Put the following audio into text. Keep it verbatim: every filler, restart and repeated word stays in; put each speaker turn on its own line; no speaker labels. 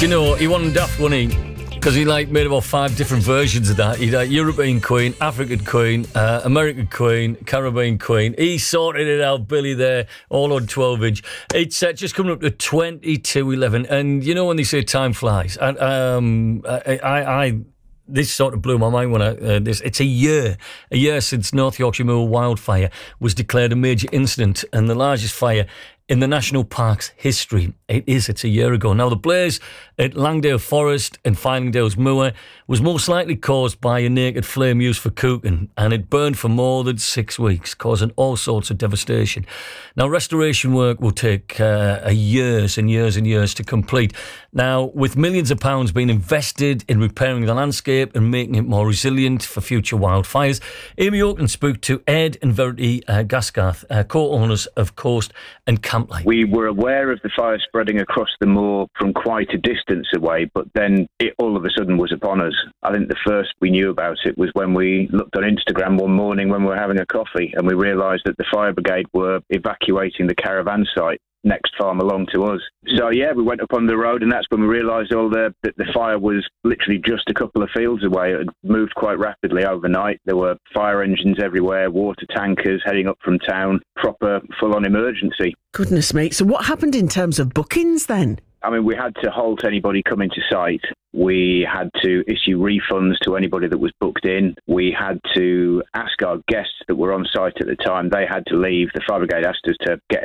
you know, he wasn't daft, wasn't he? Because he like made about five different versions of that. He had European Queen, African Queen, uh, American Queen, Caribbean Queen. He sorted it out, Billy, there, all on twelve inch. It's uh, just coming up to twenty-two eleven. And you know when they say time flies? And um, I, I, I this sort of blew my mind when I uh, this. It's a year, a year since North Yorkshire Moor wildfire was declared a major incident and the largest fire in the National Park's history. It is, it's a year ago. Now, the blaze at Langdale Forest and Findingdale's Moor was most likely caused by a naked flame used for cooking, and it burned for more than six weeks, causing all sorts of devastation. Now, restoration work will take uh, a years and years and years to complete. Now, with millions of pounds being invested in repairing the landscape and making it more resilient for future wildfires, Amy Oakland spoke to Ed and Verity uh, Gaskarth, uh, co-owners of Coast and Camp-like.
We were aware of the fire spreading across the moor from quite a distance away, but then it all of a sudden was upon us. I think the first we knew about it was when we looked on Instagram one morning when we were having a coffee and we realised that the fire brigade were evacuating the caravan site next farm along to us. So yeah, we went up on the road and that's when we realised all the that the fire was literally just a couple of fields away. It had moved quite rapidly overnight. There were fire engines everywhere, water tankers heading up from town, proper full-on emergency.
Goodness me. So what happened in terms of bookings then?
I mean, we had to halt anybody coming to site. We had to issue refunds to anybody that was booked in. We had to ask our guests that were on site at the time, they had to leave. The fire brigade asked us to get